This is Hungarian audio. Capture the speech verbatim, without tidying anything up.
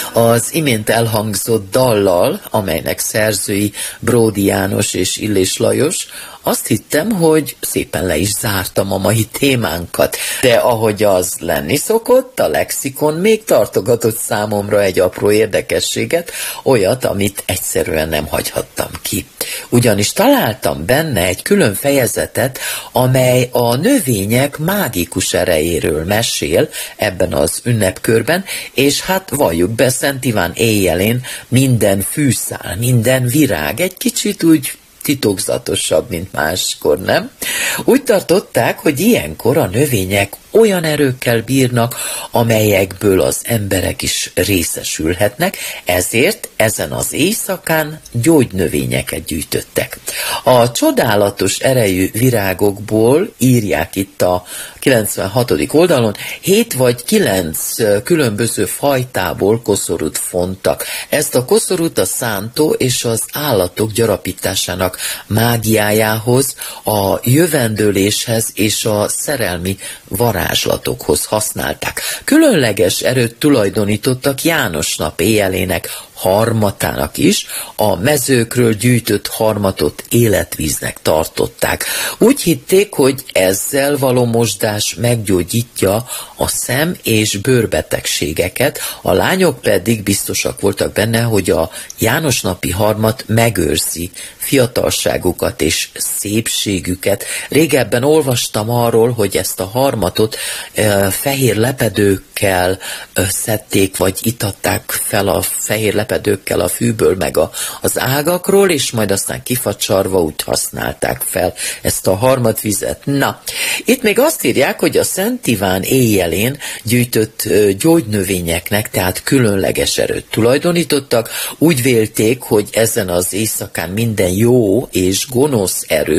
Az imént elhangzott dallal, amelynek szerzői Bródi János és Illés Lajos, azt hittem, hogy szépen le is zártam a mai témánkat. De ahogy az lenni szokott, a lexikon még tartogatott számomra egy apró érdekességet, olyat, amit egyszerűen nem hagyhattam ki. Ugyanis találtam benne egy külön fejezetet, amely a növények mágikus erejéről mesél ebben az ünnepkörben, és hát valljuk be, Szent Iván éjjelén minden fűszál, minden virág egy kicsit úgy titokzatosabb, mint máskor, nem? Úgy tartották, hogy ilyenkor a növények olyan erőkkel bírnak, amelyekből az emberek is részesülhetnek, ezért ezen az éjszakán gyógynövényeket gyűjtöttek. A csodálatos erejű virágokból, írják itt a kilencvenhatodik oldalon, hét vagy kilenc különböző fajtából koszorút fontak. Ezt a koszorút a szántó és az állatok gyarapításának mágiájához, a jövendőléshez és a szerelmi varázslatokhoz használták. Különleges erőt tulajdonítottak János nap éjjelének harmatának is, a mezőkről gyűjtött harmatot életvíznek tartották. Úgy hitték, hogy ezzel való mosdás meggyógyítja a szem- és bőrbetegségeket, a lányok pedig biztosak voltak benne, hogy a János napi harmat megőrzi fiatalságukat és szépségüket. Régebben olvastam arról, hogy ezt a harmatot e, fehér lepedőkkel e, szedték, vagy itatták fel a fehér lepedőkkel a fűből, meg a, az ágakról, és majd aztán kifacsarva úgy használták fel ezt a harmatvizet. Na, itt még azt írják, hogy a Szent Iván éjjelén gyűjtött e, gyógynövényeknek, tehát különleges erőt tulajdonítottak. Úgy vélték, hogy ezen az éjszakán minden jó és gonosz erő